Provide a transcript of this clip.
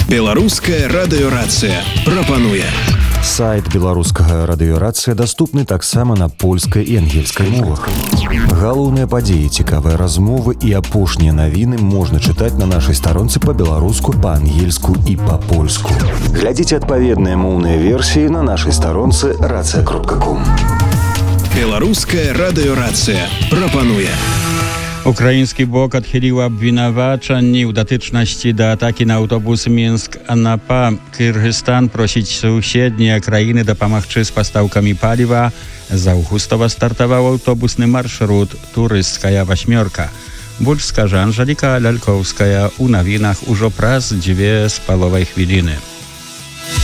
Беларуская радыёрацыя прапануе. Сайт беларускага радыёрацыя даступны таксама на польскай і ангельскай мовах. Галоўныя падзеі, цікавыя размовы і апошнія навіны можна чытаць на нашай старонцы па-беларуску, па-ангельску і па-польску. Глядзіце адпаведныя моўныя версіі на нашай старонцы racja.com. Беларуская радыёрацыя прапануе. Украінскі бок адхіліў абвінавачанні ў датычнасці да атакі на аўтобус Мінск-Анапа. Кыргызстан просіць суседнія краіны дапамагчы з пастаўкамі паліва. З аўгустава стартаваў аўтобусны маршрут «Турысцкая васьмёрка». Больш скажа Анжеліка Лялькоўская ў навінах ужо праз 2,5 хвіліны.